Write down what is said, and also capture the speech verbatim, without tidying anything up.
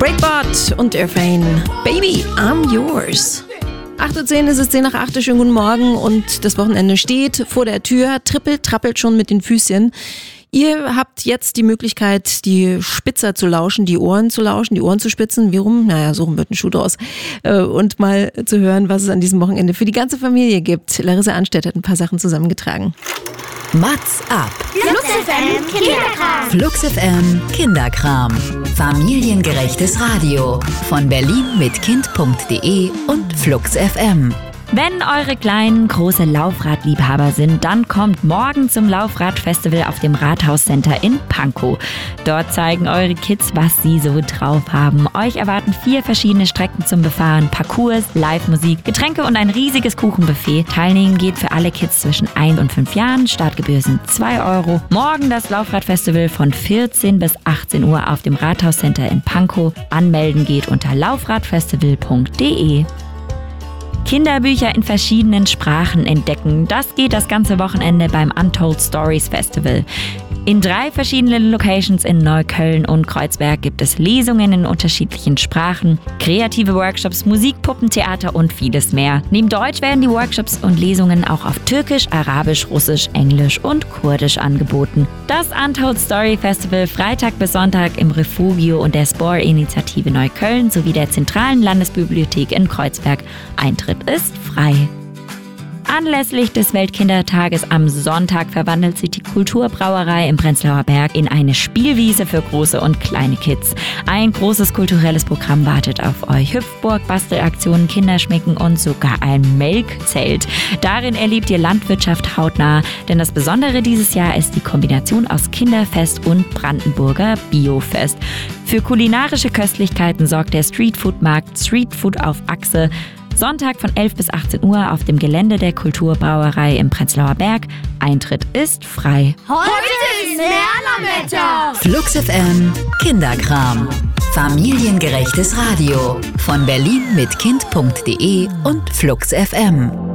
Breakbot und Irfane. Baby, I'm yours. acht Uhr zehn ist es, zehn nach acht. Schönen guten Morgen und das Wochenende steht vor der Tür. Trippelt, trappelt schon mit den Füßchen. Ihr habt jetzt die Möglichkeit, die Spitzer zu lauschen, die Ohren zu lauschen, die Ohren zu spitzen. Wie rum? Naja, so rum wird ein Schuh draus. Und mal zu hören, was es an diesem Wochenende für die ganze Familie gibt. Larissa Anstedt hat ein paar Sachen zusammengetragen. Mats ab. Flux F M Kinderkram. Flux F M Kinderkram. Familiengerechtes Radio. Von Berlin mit Kind punkt de und Flux F M. Wenn eure Kleinen große Laufradliebhaber sind, dann kommt morgen zum Laufradfestival auf dem Rathaus-Center in Pankow. Dort zeigen eure Kids, was sie so drauf haben. Euch erwarten vier verschiedene Strecken zum Befahren, Parcours, Live-Musik, Getränke und ein riesiges Kuchenbuffet. Teilnehmen geht für alle Kids zwischen ein und fünf Jahren. Startgebühr sind zwei Euro. Morgen das Laufradfestival von vierzehn bis achtzehn Uhr auf dem Rathaus-Center in Pankow. Anmelden geht unter laufradfestival punkt de. Kinderbücher in verschiedenen Sprachen entdecken. Das geht das ganze Wochenende beim Untold Stories Festival. In drei verschiedenen Locations in Neukölln und Kreuzberg gibt es Lesungen in unterschiedlichen Sprachen, kreative Workshops, Musik, Puppentheater und vieles mehr. Neben Deutsch werden die Workshops und Lesungen auch auf Türkisch, Arabisch, Russisch, Englisch und Kurdisch angeboten. Das Untold Story Festival Freitag bis Sonntag im Refugio und der Spore-Initiative Neukölln sowie der Zentralen Landesbibliothek in Kreuzberg. Eintritt ist frei. Anlässlich des Weltkindertages am Sonntag verwandelt sich die Kulturbrauerei im Prenzlauer Berg in eine Spielwiese für große und kleine Kids. Ein großes kulturelles Programm wartet auf euch. Hüpfburg, Bastelaktionen, Kinderschminken und sogar ein Melkzelt. Darin erlebt ihr Landwirtschaft hautnah, denn das Besondere dieses Jahr ist die Kombination aus Kinderfest und Brandenburger Biofest. Für kulinarische Köstlichkeiten sorgt der Streetfood-Markt Streetfood auf Achse. Sonntag von elf bis achtzehn Uhr auf dem Gelände der Kulturbrauerei im Prenzlauer Berg. Eintritt ist frei. Heute ist Lernerwetter. Flux F M Kinderkram. Familiengerechtes Radio. Von Berlin mit Kind punkt de und Flux F M.